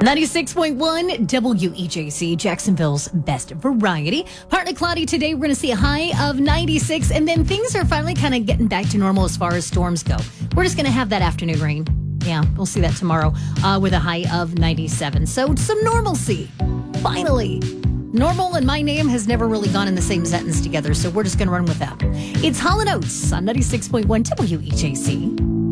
96.1 WEJC, Jacksonville's best variety. Partly cloudy today. We're going to see a high of 96, and then things are finally kind of getting back to normal as far as storms go. We're just going to have that afternoon rain. Yeah, we'll see that tomorrow with a high of 97. So some normalcy. Finally. Normal and my name has never really gone in the same sentence together, so we're just going to run with that. It's Hall & Oates on 96.1 WEJC.